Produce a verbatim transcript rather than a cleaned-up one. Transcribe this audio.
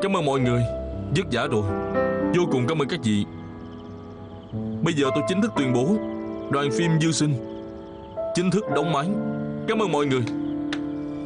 Cảm ơn mọi người. Vất vả rồi. Vô cùng cảm ơn các vị. Bây giờ tôi chính thức tuyên bố đoàn phim Dư Sinh chính thức đóng máy. Cảm ơn mọi người.